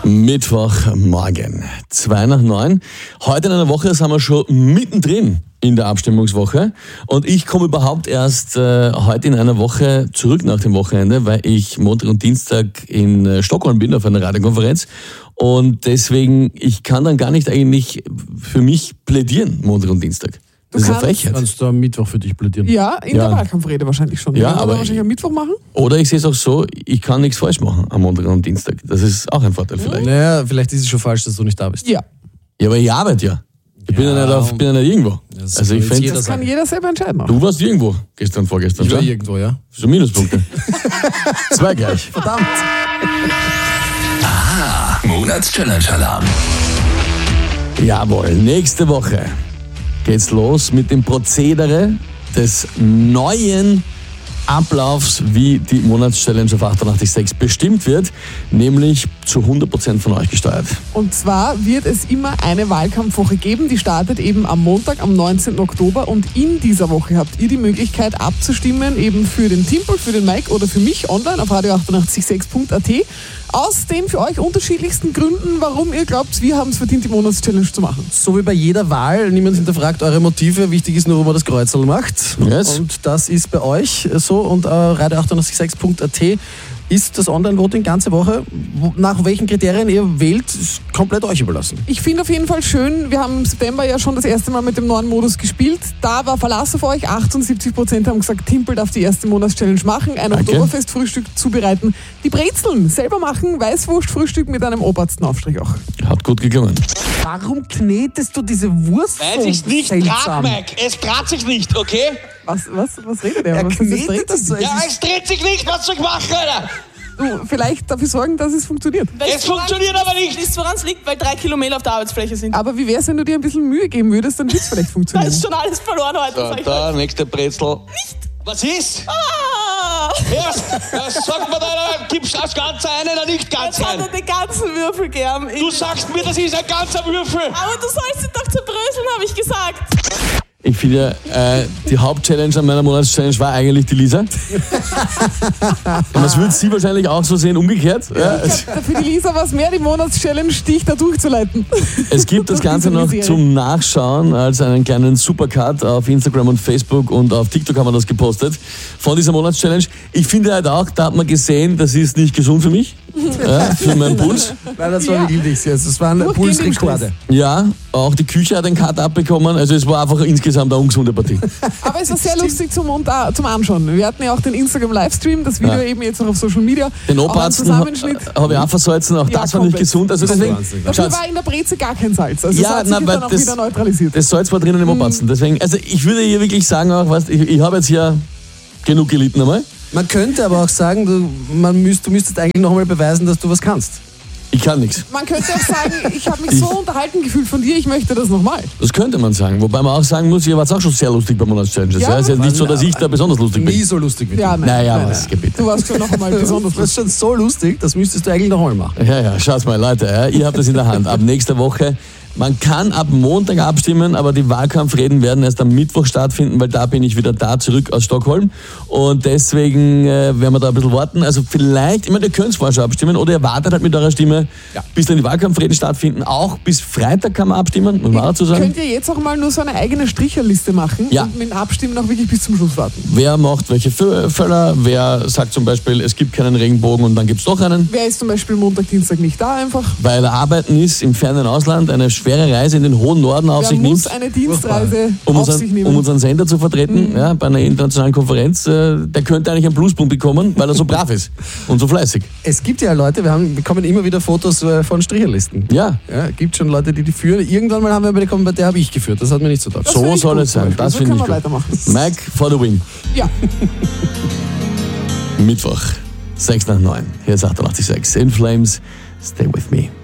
Mittwochmorgen, 8:02. Heute in einer Woche sind wir schon mittendrin in der Abstimmungswoche und ich komme überhaupt erst heute in einer Woche zurück nach dem Wochenende, weil ich Montag und Dienstag in Stockholm bin auf einer Radiokonferenz und deswegen, ich kann dann gar nicht eigentlich für mich plädieren, Montag und Dienstag. Das ist eine Frechheit. Kannst du am Mittwoch für dich plädieren? Ja, in der Wahlkampfrede wahrscheinlich schon. Ja, aber wahrscheinlich am Mittwoch machen. Oder ich sehe es auch so, ich kann nichts falsch machen am Montag und Dienstag. Das ist auch ein Vorteil vielleicht. Naja, vielleicht ist es schon falsch, dass du nicht da bist. Ja. Ja, aber ich arbeite ja. Ich bin ja nicht irgendwo. Das Also ich kann finde, Das kann jeder selber entscheiden. Auch. du warst irgendwo vorgestern. Ich war schon? irgendwo, ja. So Minuspunkte. 2 gleich. Verdammt. Monatschallenge-Alarm. Jawohl, nächste Woche geht's los mit dem Prozedere des neuen Ablaufs, wie die Monatschallenge auf 88.6 bestimmt wird, nämlich zu 100% von euch gesteuert. Und zwar wird es immer eine Wahlkampfwoche geben, die startet eben am Montag, am 19. Oktober und in dieser Woche habt ihr die Möglichkeit abzustimmen, eben für den Timpel, für den Mike oder für mich online auf radio886.at aus den für euch unterschiedlichsten Gründen, warum ihr glaubt, wir haben es verdient, die Monatschallenge zu machen. So wie bei jeder Wahl, niemand hinterfragt eure Motive, wichtig ist nur, wo man das Kreuzerl macht. Yes. Und das ist bei euch so und radio886.at ist das Online-Voting ganze Woche. Nach welchen Kriterien ihr wählt, ist komplett euch überlassen. Ich finde auf jeden Fall schön, wir haben im September ja schon das erste Mal mit dem neuen Modus gespielt. Da war Verlass auf euch, 78% haben gesagt, Timpel darf die erste Monatschallenge machen, ein Danke. Oktoberfestfrühstück zubereiten, die Brezeln selber machen, Weißwurstfrühstück mit einem Oberstenaufstrich auch. Hat gut geklungen. Warum knetest du diese Wurst Weil sich's nicht draht, Mike. Es draht sich nicht, okay? Was redet der? Er Was knetet das so. Ja, es dreht sich nicht. Was soll ich machen, Alter? Du, vielleicht dafür sorgen, dass es funktioniert. Es funktioniert aber nicht. Wisst ihr, woran es liegt? Weil 3 Kilo Mehl auf der Arbeitsfläche sind. Aber wie wär's, wenn du dir ein bisschen Mühe geben würdest, dann wird's vielleicht Da funktionieren. ist schon alles verloren heute. sag ich euch. nächste Brezel. Was ist? Ah! Erst, sagt man da, gibst du das Ganze ein oder nicht ganz Jetzt hat er ein? den ganzen Würfel gern. Du sagst mir, das ist ein ganzer Würfel. Aber du sollst ihn doch zerbröseln, habe ich gesagt. Ich finde, die Hauptchallenge an meiner Monatschallenge war eigentlich die Lisa. Und das wird sie wahrscheinlich auch so sehen, umgekehrt. Ja. Für die Lisa war es mehr die Monatschallenge, dich da durchzuleiten. Es gibt das Durch Ganze diese noch Serie. zum Nachschauen als einen kleinen Supercut auf Instagram und Facebook und auf TikTok haben wir das gepostet von dieser Monatschallenge. Ich finde halt auch, da hat man gesehen, das ist nicht gesund für mich, für meinen Puls. Nein, das war Ja. wirklich nichts. Das waren Durchgehend im Pulsrekorde. Ja, auch die Küche hat einen Cut abbekommen, also es war einfach insgesamt eine ungesunde Partie. Aber es war sehr lustig zum Anschauen. Wir hatten ja auch den Instagram-Livestream, das Video Ja. eben jetzt noch auf Social Media. Den auch einen Oberarzt Zusammenschnitt. habe ich auch versalzen, auch Ja, das war nicht komplett. gesund. Also deswegen, Dafür schaut's, war in der Breze gar kein Salz. Also Ja, das hat sich nein, jetzt weil dann auch das- wieder neutralisiert. das Salz war drinnen im Oberarzt. Deswegen, also ich würde hier wirklich sagen, auch, weißt, ich habe jetzt hier genug gelitten einmal. Man könnte aber auch sagen, du müsstest eigentlich noch einmal beweisen, dass du was kannst. Ich kann nichts. Man könnte auch sagen, ich habe mich so unterhalten gefühlt von dir, ich möchte das nochmal. Das könnte man sagen. Wobei man auch sagen muss, ihr wart auch schon sehr lustig bei Monatschallenges. Ja, Ja, es ist ja nicht so, dass ich da besonders lustig Nie bin. so lustig wie Ja, du. nein. Naja, nein, was nein. Gebet. Du warst schon noch einmal besonders Du warst lustig. schon so lustig, das müsstest du eigentlich noch einmal machen. Ja, schaut mal, Leute, ja, ihr habt das in der Hand. Ab nächster Woche. Man kann ab Montag abstimmen, aber die Wahlkampfreden werden erst am Mittwoch stattfinden, weil da bin ich wieder da zurück aus Stockholm. Und deswegen werden wir da ein bisschen warten. Also vielleicht, ich meine, ihr könnt vorher schon abstimmen oder ihr wartet halt mit eurer Stimme, bis dann die Wahlkampfreden stattfinden. Auch bis Freitag kann man abstimmen, muss man auch dazu sagen. Könnt ihr jetzt auch mal nur so eine eigene Stricherliste machen Ja. und mit dem Abstimmen auch wirklich bis zum Schluss warten? Wer macht welche Völler, wer sagt zum Beispiel, es gibt keinen Regenbogen und dann gibt es doch einen. Wer ist zum Beispiel Montag, Dienstag nicht da einfach? Weil Arbeiten ist im fernen Ausland eine schwere Reise in den hohen Norden auf Wer sich muss nimmt, eine Dienstreise um auf sich nehmen? unseren Sender zu vertreten, ja, bei einer internationalen Konferenz. Der könnte eigentlich einen Pluspunkt bekommen, weil er so brav ist und so fleißig. Es gibt ja Leute, wir bekommen immer wieder Fotos von Stricherlisten. Ja, Ja, gibt schon Leute, die führen. Irgendwann mal haben wir bekommen, bei der habe ich geführt. Das hat mir nicht so taugt. Das so finde ich soll gut es zum sein. Beispiel. Das So finde können ich wir gut. weitermachen. Mike for the win. Ja. Mittwoch, 6 nach 9. Hier ist 88.6. In Flames, stay with me.